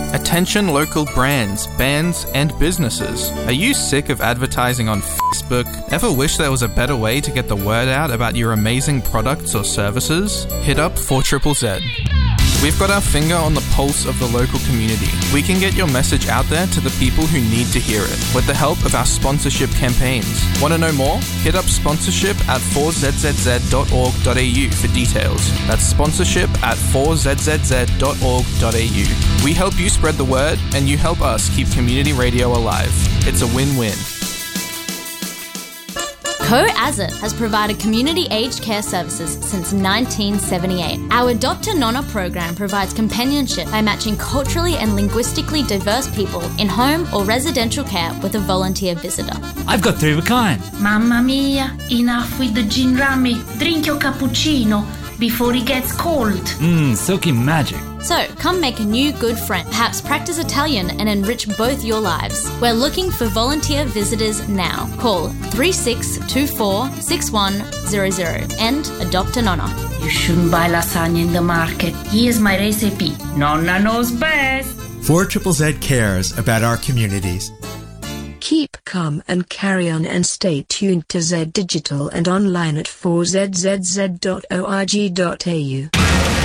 Attention local brands, bands, and businesses. Are you sick of advertising on Facebook? Ever wish there was a better way to get the word out about your amazing products or services? Hit up 4ZZZ. We've got our finger on the pulse of the local community. We can get your message out there to the people who need to hear it with the help of our sponsorship campaigns. Want to know more? Hit up sponsorship at 4zzz.org.au for details. That's sponsorship at 4zzz.org.au. We help you spread the word and you help us keep community radio alive. It's a win-win. Co-ASIT has provided community aged care services since 1978. Our Adopt a Nonna program provides companionship by matching culturally and linguistically diverse people in home or residential care with a volunteer visitor. I've got 3 of a kind. Mamma mia, enough with the gin rummy. Drink your cappuccino before it gets cold. Silky magic. So, come make a new good friend. Perhaps practice Italian and enrich both your lives. We're looking for volunteer visitors now. Call 3624-6100 and adopt a Nonna. You shouldn't buy lasagna in the market. Here's my recipe. Nonna knows best. 4ZZZ cares about our communities. Keep calm and carry on, and stay tuned to Z Digital and online at 4zzz.org.au.